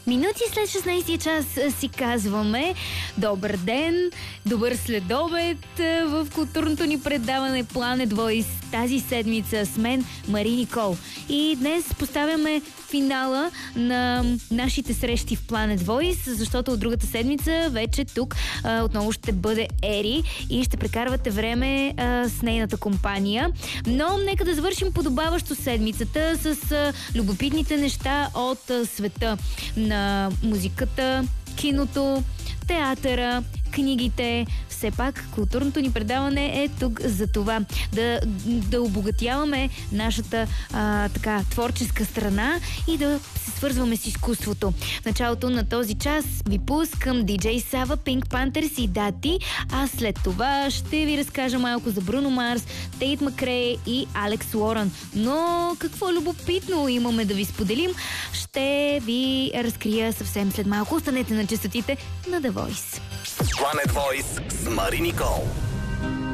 Минути след 16 час си казваме добър ден, добър следобед в културното ни предаване Planet Voice тази седмица с мен Мари Никол. И днес поставяме финала на нашите срещи в Planet Voice, защото от другата седмица вече тук отново ще бъде Ери и ще прекарвате време с нейната компания. Но нека да завършим подобаващо седмицата с любопитните неща от света на музиката, киното, театъра, книгите. Все пак културното ни предаване е тук за това. Да обогатяваме нашата така творческа страна и да се свързваме с изкуството. В началото на този час ви пускам DJ Sava, Pink Panthers и Дати, а след това ще ви разкажа малко за Бруно Марс, Тейт Макрей и Алекс Лоран. Но какво любопитно имаме да ви споделим, ще ви разкрия съвсем след малко. Останете на честотите на The Voice. Planet Voice с Мари Никол.